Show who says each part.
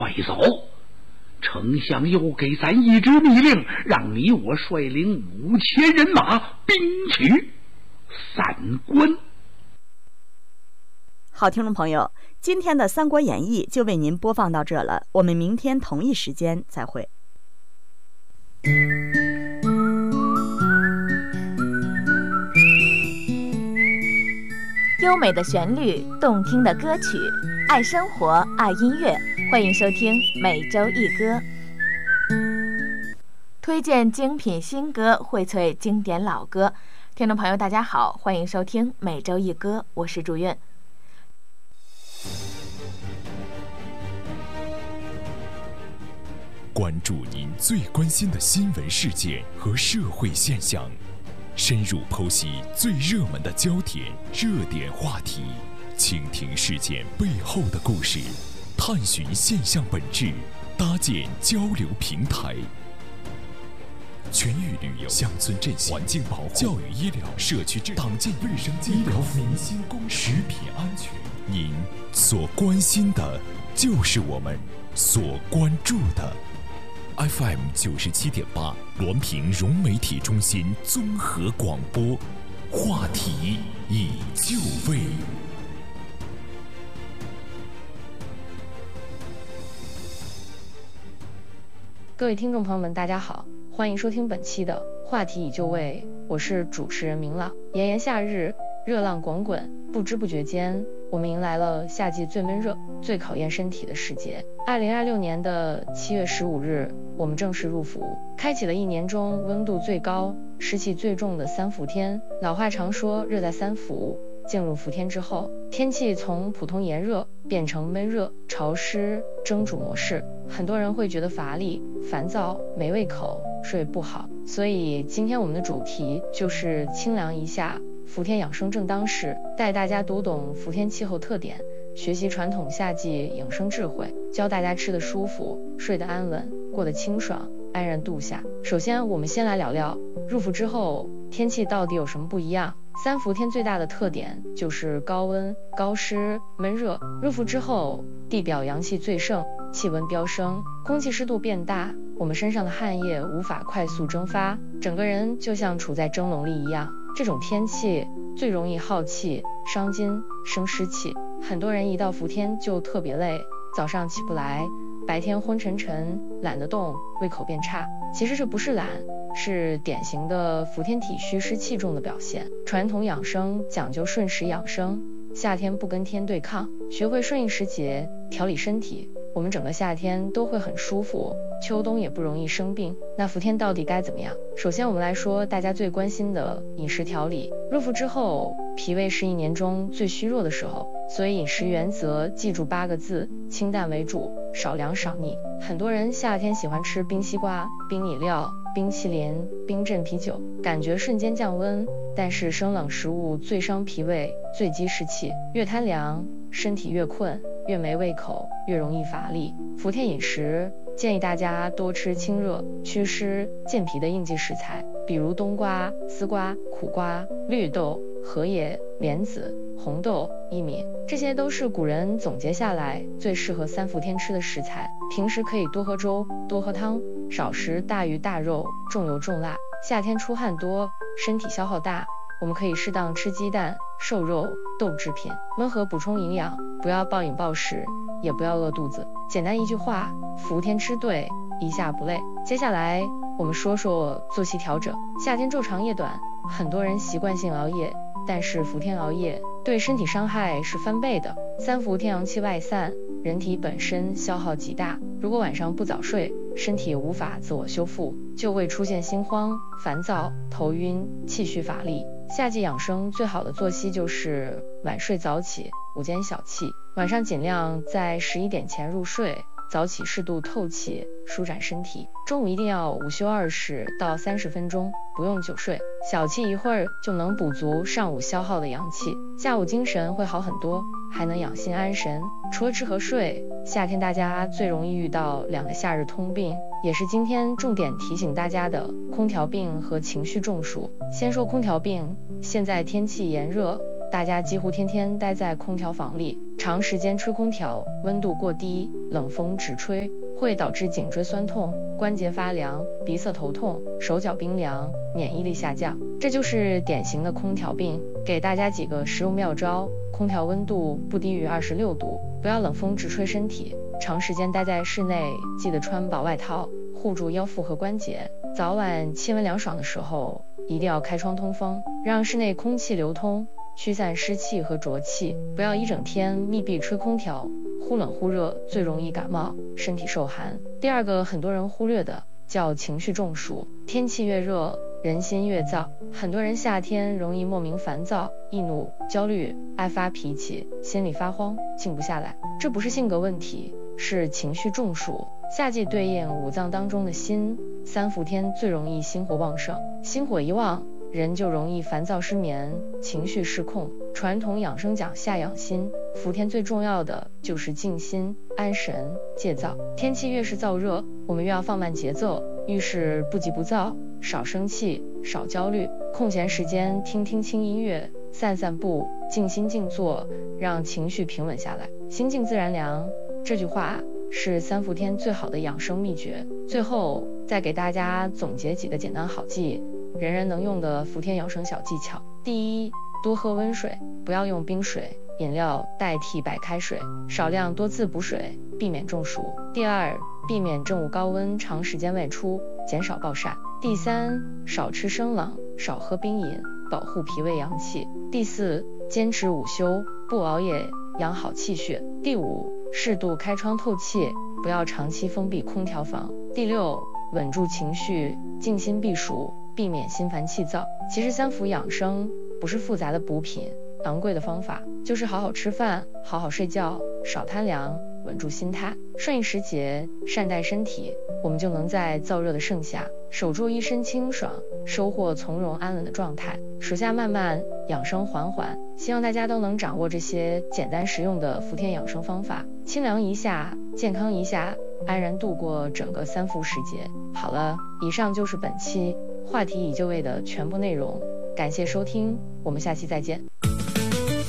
Speaker 1: 快走！丞相又给咱一纸密令，让你我率领5000人马兵取三关。
Speaker 2: 好，听众朋友，今天的《三国演义》就为您播放到这了，我们明天同一时间再会。
Speaker 3: 优美的旋律，动听的歌曲，爱生活，爱音乐，欢迎收听每周一歌，推荐精品新歌，荟萃经典老歌。听众朋友大家好，欢迎收听每周一歌，我是祝愿。
Speaker 4: 关注您最关心的新闻事件和社会现象，深入剖析最热门的焦点、热点话题，倾听事件背后的故事，探寻现象本质，搭建交流平台。全域旅游、乡村振兴、环境保护、教育医疗、社区治理、党建卫生、医疗、民心公食品安全，您所关心的，就是我们所关注的。FM 97.8，滦平融媒体中心综合广播，话题已就位。
Speaker 5: 各位听众朋友们，大家好，欢迎收听本期的话题已就位，我是主持人明朗。炎炎夏日，热浪滚滚，不知不觉间，我们迎来了夏季最闷热、最考验身体的时节。2026年的7月15日，我们正式入伏，开启了一年中温度最高、湿气最重的三伏天。老话常说，热在三伏。进入伏天之后，天气从普通炎热变成闷热、潮湿、蒸煮模式，很多人会觉得乏力、烦躁、没胃口、睡不好。所以今天我们的主题就是清凉一下，伏天养生正当时，带大家读懂伏天气候特点，学习传统夏季养生智慧，教大家吃得舒服，睡得安稳，过得清爽，安然度夏。首先我们先来聊聊入伏之后天气到底有什么不一样。三伏天最大的特点就是高温、高湿、闷热。入伏之后，地表阳气最盛，气温飙升，空气湿度变大，我们身上的汗液无法快速蒸发，整个人就像处在蒸笼里一样。这种天气最容易耗气、伤筋、生湿气，很多人一到伏天就特别累，早上起不来，白天昏沉沉，懒得动，胃口变差。其实这不是懒，是典型的伏天体虚湿气重的表现。传统养生讲究顺时养生，夏天不跟天对抗，学会顺应时节，调理身体，我们整个夏天都会很舒服，秋冬也不容易生病。那伏天到底该怎么样？首先我们来说大家最关心的饮食调理。入伏之后，脾胃是一年中最虚弱的时候，所以饮食原则记住8个字：清淡为主，少凉少腻。很多人夏天喜欢吃冰西瓜、冰饮料、冰淇淋、冰镇啤酒，感觉瞬间降温，但是生冷食物最伤脾胃，最积湿气，越贪凉，身体越困，越没胃口，越容易乏力。伏天饮食建议大家多吃清热、祛湿、健脾的应季食材，比如冬瓜、丝瓜、苦瓜、绿豆、荷叶、莲子、红豆、薏米，这些都是古人总结下来最适合三伏天吃的食材。平时可以多喝粥、多喝汤，少食大鱼大肉、重油重辣。夏天出汗多，身体消耗大，我们可以适当吃鸡蛋、瘦肉、豆制品，温和补充营养，不要暴饮暴食，也不要饿肚子。简单一句话，伏天吃对，一下不累。接下来我们说说作息调整。夏天昼长夜短，很多人习惯性熬夜，但是伏天熬夜对身体伤害是翻倍的。三伏天阳气外散，人体本身消耗极大，如果晚上不早睡，身体无法自我修复，就会出现心慌、烦躁、头晕、气虚乏力。夏季养生最好的作息就是晚睡早起，午间小憩，晚上尽量在11点前入睡，早起适度透气，舒展身体。中午一定要午休20到30分钟，不用久睡，小憩一会儿就能补足上午消耗的阳气，下午精神会好很多，还能养心安神。除了吃和睡，夏天大家最容易遇到2个夏日通病，也是今天重点提醒大家的空调病和情绪中暑。先说空调病，现在天气炎热， 大家几乎天天待在空调房里，长时间吹空调，温度过低，冷风直吹，会导致颈椎酸痛、关节发凉、鼻塞头痛、手脚冰凉、免疫力下降，这就是典型的空调病。给大家几个实用妙招：空调温度不低于26度，不要冷风直吹身体，长时间待在室内，记得穿薄外套，护住腰腹和关节。早晚气温凉爽的时候，一定要开窗通风，让室内空气流通，驱散湿气和浊气，不要一整天密闭吹空调，忽冷忽热，最容易感冒，身体受寒。第二个很多人忽略的叫情绪中暑。天气越热，人心越躁，很多人夏天容易莫名烦躁、易怒、焦虑，爱发脾气，心里发慌，静不下来。这不是性格问题，是情绪中暑。夏季对应五脏当中的心，三伏天最容易心火旺盛，心火一旺，人就容易烦躁失眠，情绪失控。传统养生讲夏养心，伏天最重要的就是静心、安神、戒躁。天气越是燥热，我们越要放慢节奏，遇事不急不躁，少生气，少焦虑。空闲时间听听轻音乐，散散步，静心静坐，让情绪平稳下来。心静自然凉，这句话是三伏天最好的养生秘诀。最后再给大家总结几个简单好记，人人能用的伏天养生小技巧。第一，多喝温水，不要用冰水、饮料代替白开水，少量多次补水，避免中暑。第二，避免正午高温长时间外出，减少暴晒。第三，少吃生冷，少喝冰饮，保护脾胃阳气。第四，坚持午休，不熬夜，养好气血。第五，适度开窗透气，不要长期封闭空调房。第六，稳住情绪，静心避暑，避免心烦气躁。其实三伏养生不是复杂的补品、昂贵的方法，就是好好吃饭，好好睡觉，少贪凉，稳住心态，顺应时节，善待身体，我们就能在燥热的盛夏守住一身清爽，收获从容安稳的状态。暑夏漫漫，养生缓缓，希望大家都能掌握这些简单实用的伏天养生方法，清凉一下，健康一下，安然度过整个三伏时节。好了，以上就是本期话题已就位的全部内容，感谢收听，我们下期再见。